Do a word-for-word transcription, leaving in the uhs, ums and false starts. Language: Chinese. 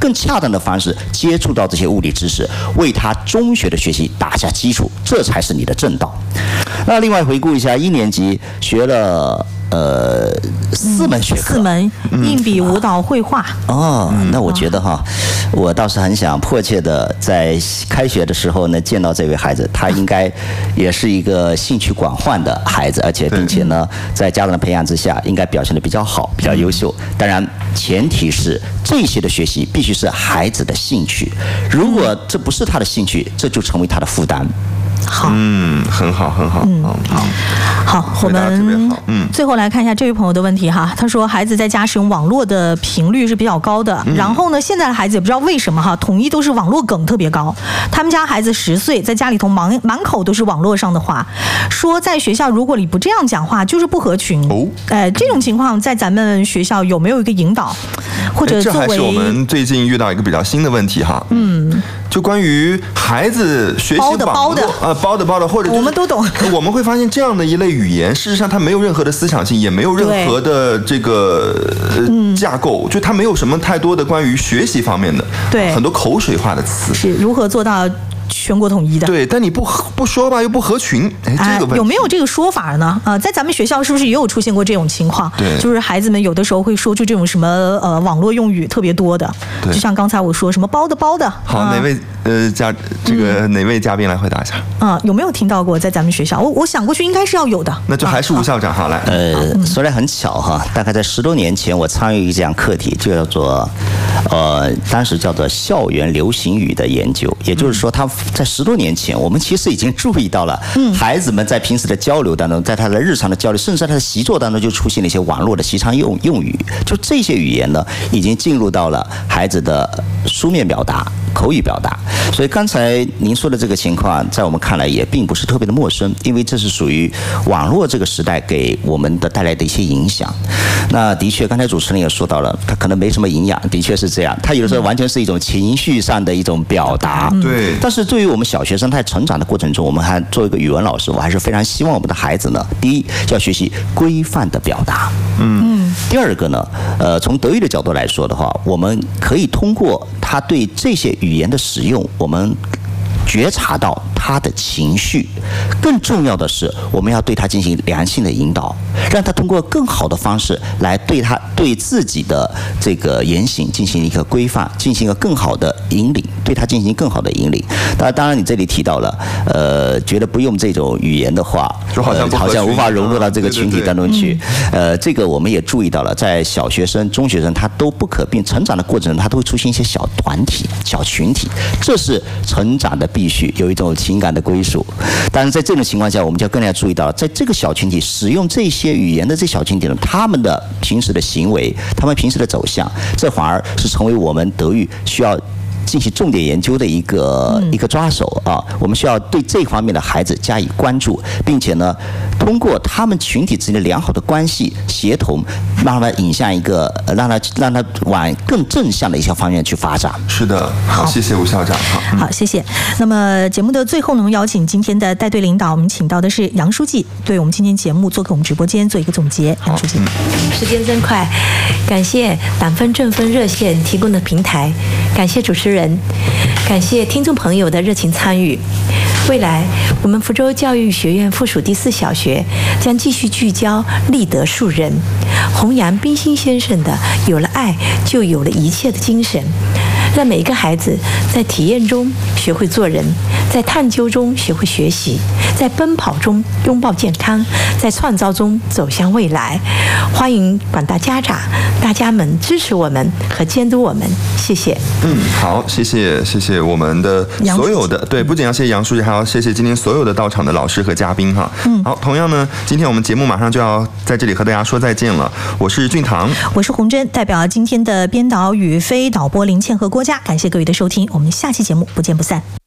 更恰当的方式接触到这些物理知识，为他中学的学习打下基础，这才是你的正道。那另外回顾一下，一年级学了呃四门学科， 四门硬笔、舞蹈、绘画。 哦，那我觉得哈，我倒是很想迫切的在开学的时候呢见到这位孩子，他应该也是一个兴趣广泛的孩子，而且并且呢，在家长的培养之下，应该表现得比较好，比较优秀。当然，前提是这些的学习必须是孩子的兴趣，如果这不是他的兴趣，这就成为他的负担。 好， 嗯，很好，很好，嗯，好， 好，我们嗯，最后来看一下这位朋友的问题哈。他说，孩子在家使用网络的频率是比较高的，然后呢，现在的孩子也不知道为什么哈，统一都是网络梗特别高。他们家孩子十岁，在家里头满满口都是网络上的话，说在学校如果你不这样讲话，就是不合群。哦，呃，这种情况在咱们学校有没有一个引导，或者作为？ 这还是我们最近遇到一个比较新的问题哈。嗯。就关于孩子学习网络， 包的包的啊，包的包的，或者、就是、 我们都懂。 我们会发现这样的一类语言，事实上它没有任何的思想性，也没有任何的这个、呃、架构，就它没有什么太多的关于学习方面的， 对， 很多口水化的词。 是如何做到全国统一的？ 对，但你不不说吧，又不合群，哎，这个问题、 有没有这个说法呢？啊、呃，在咱们学校是不是也有出现过这种情况？ 对， 就是孩子们有的时候会说出这种什么呃网络用语特别多的，就像刚才我说什么包的包的。 好，呃、哪位呃嘉这个、嗯、哪位嘉宾来回答一下？ 啊、呃，有没有听到过在咱们学校？我我想过去应该是要有的。 那就还是吴校长哈来。 呃，说来很巧哈，大概在十多年前，我参与一项课题，就叫做呃，当时叫做校园流行语的研究，也就是说，他在十多年前，我们其实已经注意到了，孩子们在平时的交流当中，在他的日常的交流，甚至在他的习作当中，就出现了一些网络的习常用用语。就这些语言呢，已经进入到了孩子的书面表达、口语表达。所以刚才您说的这个情况，在我们看来也并不是特别的陌生，因为这是属于网络这个时代给我们的带来的一些影响。那的确，刚才主持人也说到了，它可能没什么营养，的确是这样。它有的时候完全是一种情绪上的一种表达。 对。 但是对于我们小学生在成长的过程中，我们还作为一个语文老师，我还是非常希望我们的孩子呢，第一要学习规范的表达。嗯。第二个呢，呃，从德育的角度来说的话，我们可以通过他对这些语言的使用，我们觉察到他的情绪。更重要的是，我们要对他进行良性的引导，让他通过更好的方式来对他对自己的这个言行进行一个规范，进行一个更好的引领，对他进行更好的引领。当当然，你这里提到了，呃，觉得不用这种语言的话， 就好像、 呃、好像无法融入到这个群体当中去。 对对对呃，这个我们也注意到了，在小学生、中学生，他都不可避成长的过程中，他都会出现一些小团体、小群体，这是成长的必须，有一种情感的归属。但是在这种情况下，我们就要更加注意到，在这个小群体使用这些语言的这小群体呢，他们的平时的行为，他们平时的走向，这反而是成为我们德育需要进行重点研究的一个、嗯、一个抓手啊。我们需要对这方面的孩子加以关注，并且呢，通过他们群体之间的良好的关系协同，让他引向一个，让他让他往更正向的一些方面去发展。 是的，好，谢谢吴校长。好， 嗯、好，谢谢。那么节目的最后呢，我们邀请今天的带队领导，我们请到的是杨书记，对我们今天节目做给我们直播间做一个总结。杨书记，嗯、 时间真快，感谢党分正分热线提供的平台，感谢主持人。感谢听众朋友的热情参与。未来，我们福州教育学院附属第四小学将继续聚焦立德树人，弘扬冰心先生的“有了爱，就有了一切”的精神，让每一个孩子在体验中学会做人，在探究中学会学习，在奔跑中拥抱健康，在创造中走向未来。欢迎广大家长、大家们支持我们和监督我们，谢谢。 嗯，好，谢谢，谢谢我们的所有的，对，不仅要谢谢杨书记，还要谢谢今天所有的到场的老师和嘉宾哈。嗯，好，同样呢，今天我们节目马上就要在这里和大家说再见了。我是俊堂， 我是洪真，代表今天的编导宇飞、导播林倩和郭嘉，感谢各位的收听，我们下期节目不见不散。